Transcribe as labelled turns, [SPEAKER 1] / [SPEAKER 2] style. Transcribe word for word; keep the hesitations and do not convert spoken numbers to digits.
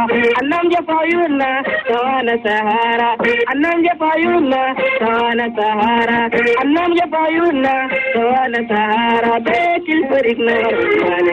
[SPEAKER 1] annan jafayuna sawana sahara annan jafayuna sawana sahara annan jafayuna sawana sahara betil perikna